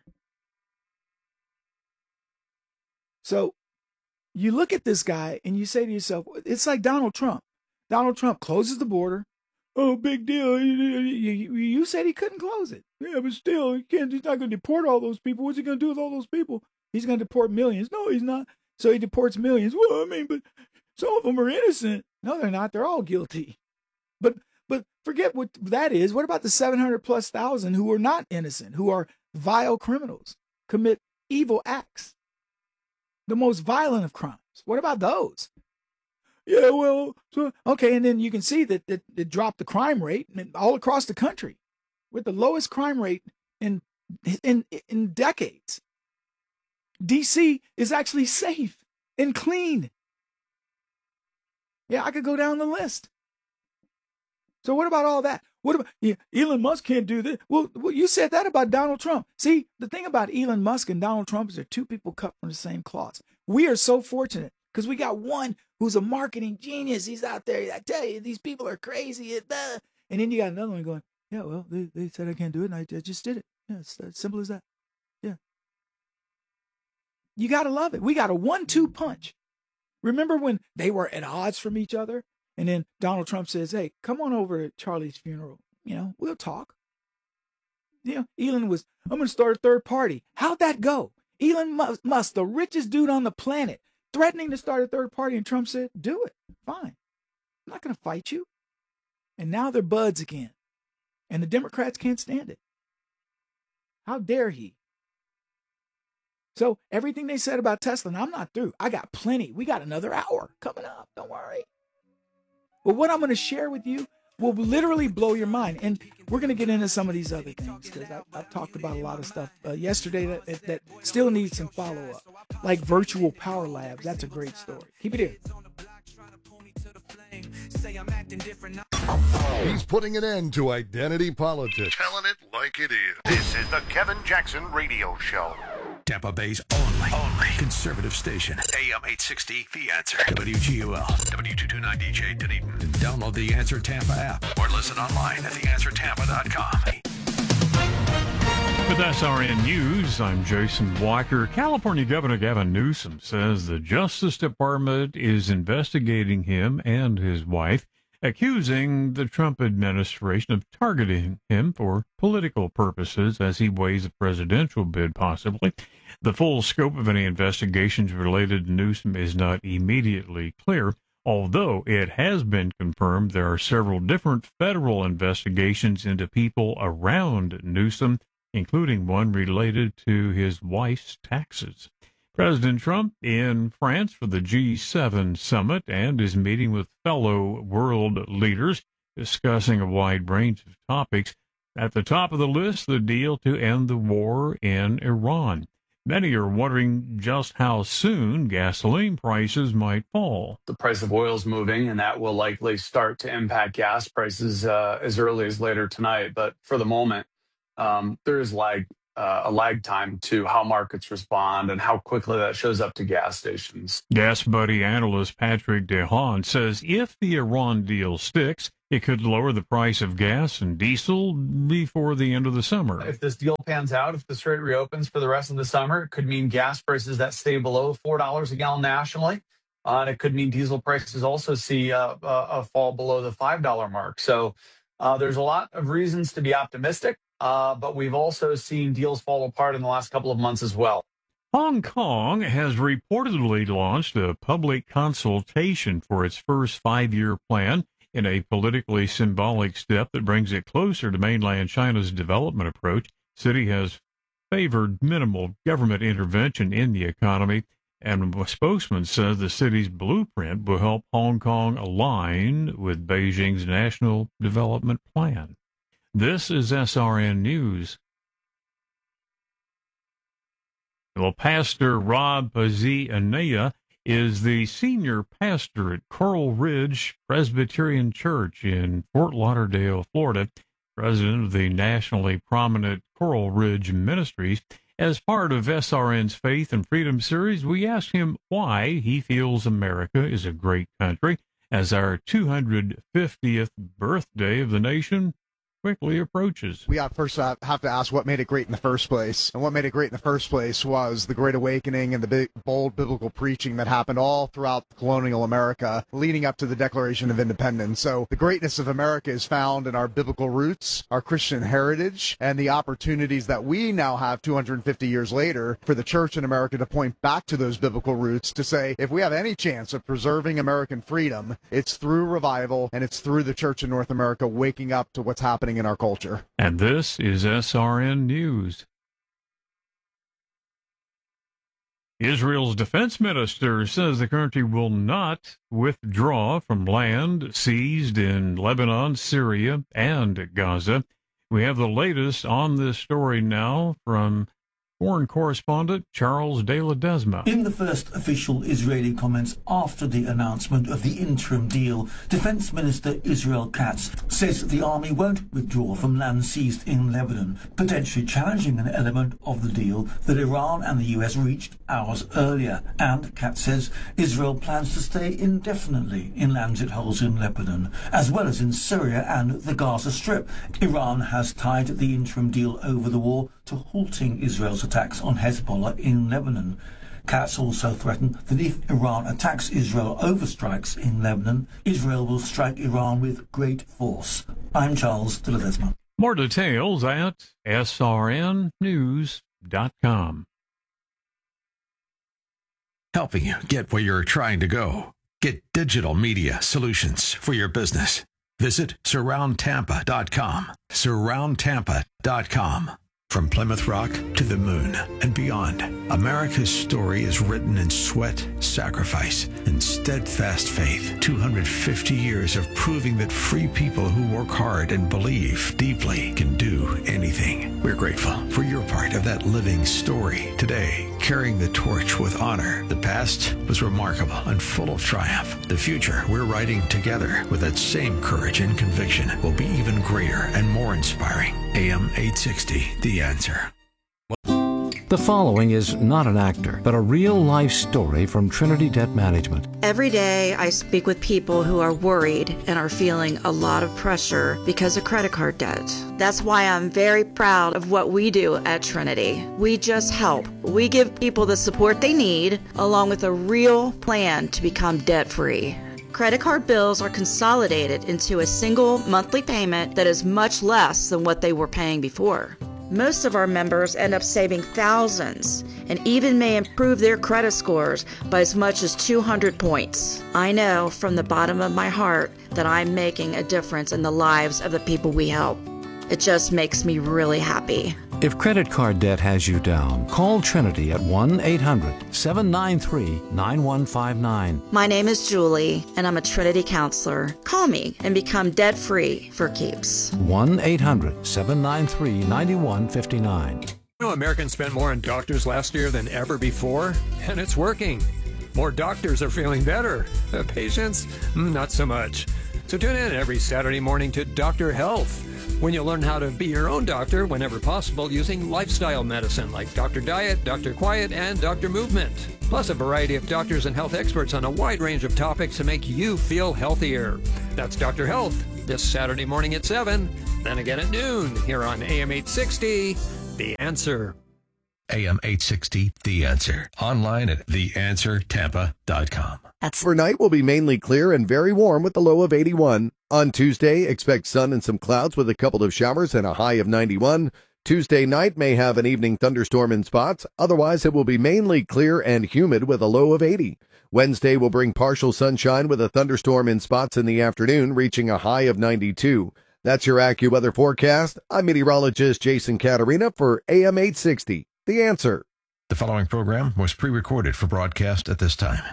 [SPEAKER 1] So you look at this guy and you say to yourself, it's like Donald Trump. Donald Trump closes the border. Oh, big deal. You, you, you said he couldn't close it. Yeah, but still, he can't, he's not going to deport all those people. What's he going to do with all those people? He's going to deport millions. No, he's not. So he deports millions. Well, I mean, but some of them are innocent. No, they're not. They're all guilty. But but forget what that is. What about the seven hundred plus thousand who are not innocent, who are vile criminals, commit evil acts, the most violent of crimes? What about those? Yeah, well, so, okay, and then you can see that, that it dropped the crime rate all across the country, with the lowest crime rate in in in decades. D C is actually safe and clean. Yeah, I could go down the list. So what about all that? What about yeah, Elon Musk can't do this? Well, well, you said that about Donald Trump. See, the thing about Elon Musk and Donald Trump is they're two people cut from the same cloth. We are so fortunate because we got one who's a marketing genius. He's out there. I tell you, these people are crazy. And then you got another one going, yeah, well, they, they said I can't do it, and I, I just did it. Yeah, it's as simple as that. Yeah. You got to love it. We got a one two punch. Remember when they were at odds from each other? And then Donald Trump says, hey, come on over to Charlie's funeral. You know, we'll talk. You know, Elon was, I'm going to start a third party. How'd that go? Elon Musk, the richest dude on the planet, threatening to start a third party. And Trump said, do it. Fine. I'm not going to fight you. And now they're buds again. And the Democrats can't stand it. How dare he? So everything they said about Tesla, and I'm not through. I got plenty. We got another hour coming up. Don't worry. But what I'm going to share with you will literally blow your mind. And we're going to get into some of these other things because I, I've talked about a lot of stuff uh, yesterday that, that, that still needs some follow-up, like virtual power labs. That's a great story. Keep it here.
[SPEAKER 11] He's putting an end to identity politics. Telling it like it is. This is the Kevin Jackson Radio Show.
[SPEAKER 2] Tampa Bay's only, only conservative station. A M eight sixty, The Answer. W G U L, W two twenty-nine D J Dunedin. Download the Answer Tampa app or listen online at the answer tampa dot com.
[SPEAKER 22] With S R N News, I'm Jason Walker. California Governor Gavin Newsom says the Justice Department is investigating him and his wife, accusing the Trump administration of targeting him for political purposes as he weighs a presidential bid, possibly. The full scope of any investigations related to Newsom is not immediately clear, although it has been confirmed there are several different federal investigations into people around Newsom, including one related to his wife's taxes. President Trump in France for the G seven summit and is meeting with fellow world leaders, discussing a wide range of topics. At the top of the list, the deal to end the war in Iran. Many are wondering just how soon gasoline prices might fall.
[SPEAKER 12] The price of oil is moving, and that will likely start to impact gas prices uh, as early as later tonight. But for the moment, um, there is lag uh, a lag time to how markets respond and how quickly that shows up to gas stations.
[SPEAKER 22] Gas Buddy analyst Patrick DeHaan says if the Iran deal sticks, it could lower the price of gas and diesel before the end of the summer.
[SPEAKER 12] If this deal pans out, if the Strait reopens for the rest of the summer, it could mean gas prices that stay below four dollars a gallon nationally. Uh, and it could mean diesel prices also see uh, a, a fall below the five dollar mark. So uh, there's a lot of reasons to be optimistic, uh, but we've also seen deals fall apart in the last couple of months as well.
[SPEAKER 22] Hong Kong has reportedly launched a public consultation for its first five-year plan in a politically symbolic step that brings it closer to mainland China's development approach. The city has favored minimal government intervention in the economy, and a spokesman says the city's blueprint will help Hong Kong align with Beijing's National Development Plan. This is S R N News. Well, Pastor Rob Pazzi-Anea is the senior pastor at Coral Ridge Presbyterian Church in Fort Lauderdale, Florida, president of the nationally prominent Coral Ridge Ministries. As part of S R N's Faith and Freedom series, we asked him why he feels America is a great country as our two hundred fiftieth birthday of the nation quickly approaches.
[SPEAKER 5] We have first have to ask what made it great in the first place. And what made it great in the first place was the Great Awakening and the big, bold biblical preaching that happened all throughout colonial America leading up to the Declaration of Independence. So the greatness of America is found in our biblical roots, our Christian heritage, and the opportunities that we now have two hundred fifty years later for the church in America to point back to those biblical roots to say, if we have any chance of preserving American freedom, it's through revival and it's through the church in North America waking up to what's happening in our culture.
[SPEAKER 22] And this is S R N News. Israel's defense minister says the country will not withdraw from land seized in Lebanon, Syria, and Gaza. We have the latest on this story now from foreign correspondent Charles de Ledesma.
[SPEAKER 13] In the first official Israeli comments after the announcement of the interim deal, Defense Minister Israel Katz says the army won't withdraw from land seized in Lebanon, potentially challenging an element of the deal that Iran and the U S reached hours earlier. And Katz says Israel plans to stay indefinitely in lands it holds in Lebanon, as well as in Syria and the Gaza Strip. Iran has tied the interim deal over the war to halting Israel's attacks on Hezbollah in Lebanon. Katz also threatened that if Iran attacks Israel over strikes in Lebanon, Israel will strike Iran with great force. I'm Charles de Ledesma.
[SPEAKER 22] More details at S R N news dot com.
[SPEAKER 2] Helping you get where you're trying to go. Get digital media solutions for your business. Visit surround tampa dot com. surround tampa dot com. From Plymouth Rock to the moon and beyond, America's story is written in sweat, sacrifice, and steadfast faith. two hundred fifty years of proving that free people who work hard and believe deeply can do anything. We're grateful for your part of that living story today, carrying the torch with honor. The past was remarkable and full of triumph. The future we're writing together with that same courage and conviction will be even greater and more inspiring. A M eight sixty, The Answer.
[SPEAKER 4] The following is not an actor, but a real-life story from Trinity Debt Management.
[SPEAKER 6] Every day I speak with people who are worried and are feeling a lot of pressure because of credit card debt. That's why I'm very proud of what we do at Trinity. We just help. We give people the support they need, along with a real plan to become debt-free. Credit card bills are consolidated into a single monthly payment that is much less than what they were paying before. Most of our members end up saving thousands and even may improve their credit scores by as much as two hundred points. I know from the bottom of my heart that I'm making a difference in the lives of the people we help. It just makes me really happy.
[SPEAKER 4] If credit card debt has you down, call Trinity at one eight hundred seven nine three nine one five nine.
[SPEAKER 6] My name is Julie, and I'm a Trinity counselor. Call me and become debt-free for keeps.
[SPEAKER 4] one eight hundred seven nine three nine one five nine.
[SPEAKER 14] You know, Americans spent more on doctors last year than ever before, and it's working. More doctors are feeling better. Uh, patients, not so much. So tune in every Saturday morning to Doctor Health,
[SPEAKER 27] when you learn how to be your own doctor whenever possible using lifestyle medicine like Doctor Diet, Doctor Quiet, and Doctor Movement. Plus a variety of doctors and health experts on a wide range of topics to make you feel healthier. That's Doctor Health, this Saturday morning at seven, then again at noon here on A M eight sixty, The Answer.
[SPEAKER 2] A M eight sixty, The Answer. Online at the answer tampa dot com.
[SPEAKER 28] Overnight will be mainly clear and very warm with a low of eighty-one. On Tuesday, expect sun and some clouds with a couple of showers and a high of ninety-one. Tuesday night may have an evening thunderstorm in spots. Otherwise, it will be mainly clear and humid with a low of eighty. Wednesday will bring partial sunshine with a thunderstorm in spots in the afternoon, reaching a high of ninety-two. That's your AccuWeather forecast. I'm meteorologist Jason Caterina for A M eight sixty. The Answer.
[SPEAKER 2] The following program was pre-recorded for broadcast at this time.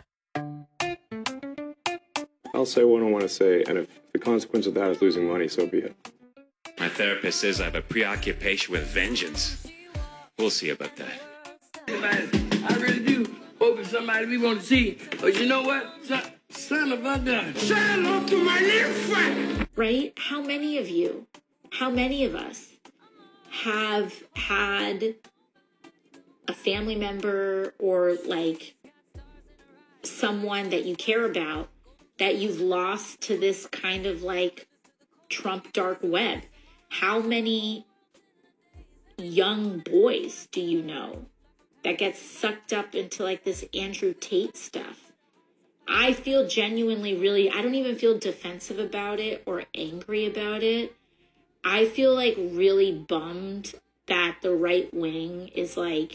[SPEAKER 15] I'll say what I want to say, and if the consequence of that is losing money, so be it.
[SPEAKER 16] My therapist says I have a preoccupation with vengeance. We'll see about that.
[SPEAKER 17] I really do hope it's somebody we want to see. But you know what? Son, son of a gun. Say hello to my little friend.
[SPEAKER 18] Right? How many of you, how many of us have had a family member or like someone that you care about that you've lost to this kind of like Trump dark web? How many young boys do you know that get sucked up into like this Andrew Tate stuff? I feel genuinely really, I don't even feel defensive about it or angry about it. I feel like really bummed that the right wing is like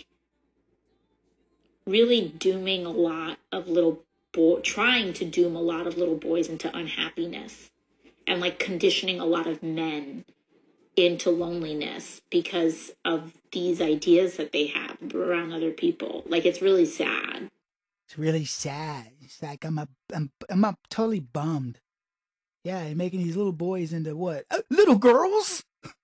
[SPEAKER 18] really dooming a lot of little boy, trying to doom a lot of little boys into unhappiness and like conditioning a lot of men into loneliness because of these ideas that they have around other people. Like, it's really sad.
[SPEAKER 1] It's really sad. It's like I'm a, I'm, I'm a totally bummed. Yeah, you're making these little boys into what? Uh, little girls?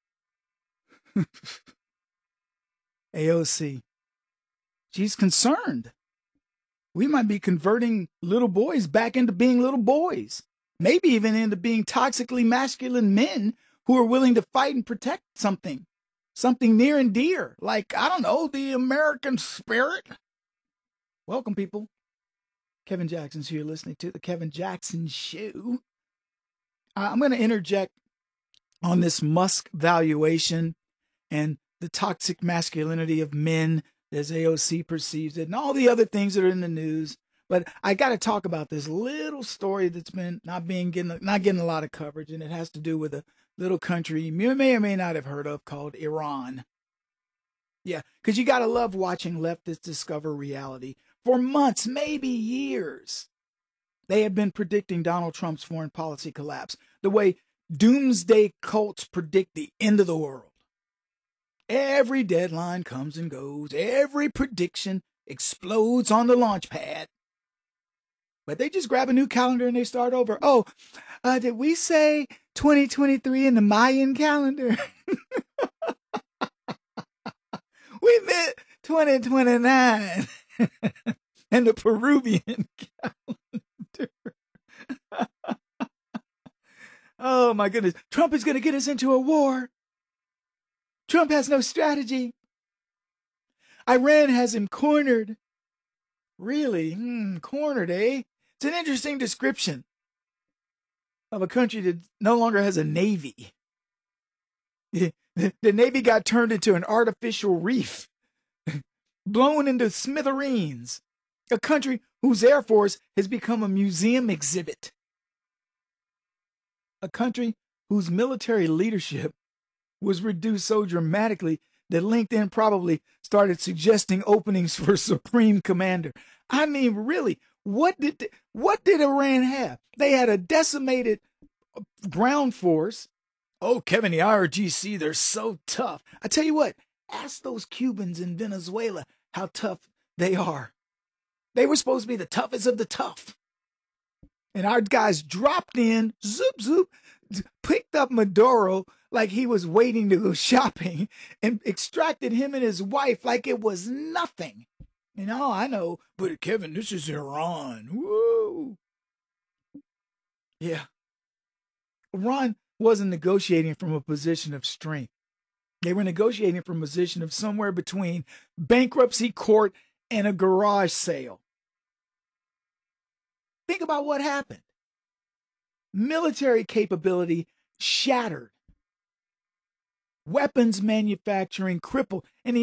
[SPEAKER 1] A O C. She's concerned. We might be converting little boys back into being little boys. Maybe even into being toxically masculine men who are willing to fight and protect something. Something near and dear. Like, I don't know, the American spirit. Welcome, people. Kevin Jackson's here listening to The Kevin Jackson Show. Uh, I'm going to interject on this Musk valuation and the toxic masculinity of men as A O C perceives it and all the other things that are in the news. But I got to talk about this little story that's been not being getting, not getting a lot of coverage, and it has to do with a little country you may or may not have heard of called Iran. Yeah, because you got to love watching leftists discover reality. For months, maybe years, they have been predicting Donald Trump's foreign policy collapse, the way doomsday cults predict the end of the world. Every deadline comes and goes. Every prediction explodes on the launch pad. But they just grab a new calendar and they start over. Oh, uh, did we say twenty twenty-three in the Mayan calendar? We meant twenty twenty-nine and the Peruvian calendar. Oh, my goodness. Trump is going to get us into a war. Trump has no strategy. Iran has him cornered. Really? Hmm, cornered, eh? It's an interesting description of a country that no longer has a navy. The Navy got turned into an artificial reef, blown into smithereens. A country whose Air Force has become a museum exhibit. A country whose military leadership was reduced so dramatically that LinkedIn probably started suggesting openings for Supreme Commander. I mean, really, what did what did Iran have? They had a decimated ground force. Oh, Kevin, the I R G C, they're so tough. I tell you what, ask those Cubans in Venezuela how tough they are. They were supposed to be the toughest of the tough. And our guys dropped in, zoop, zoop, picked up Maduro like he was waiting to go shopping and extracted him and his wife like it was nothing. You know, I know, but Kevin, this is Iran. Whoa. Yeah. Iran wasn't negotiating from a position of strength. They were negotiating from a position of somewhere between bankruptcy court and a garage sale. Think about what happened. Military capability shattered. Weapons manufacturing crippled. And the